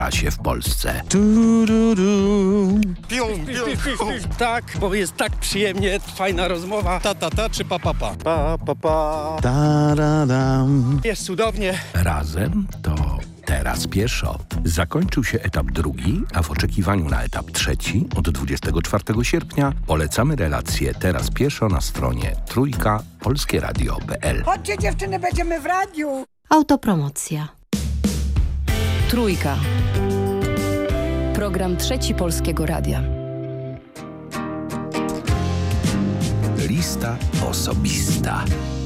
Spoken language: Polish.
się w Polsce. Tak, bo jest tak przyjemnie, fajna rozmowa. Ta czy pa. Jest cudownie. Razem to teraz pieszo. Zakończył się etap drugi, a w oczekiwaniu na etap trzeci od 24 sierpnia polecamy relację Teraz pieszo na stronie trójka.polskieradio.pl. Chodźcie dziewczyny, będziemy w radiu. Autopromocja. Trójka. Program Trzeci Polskiego Radia. Lista osobista.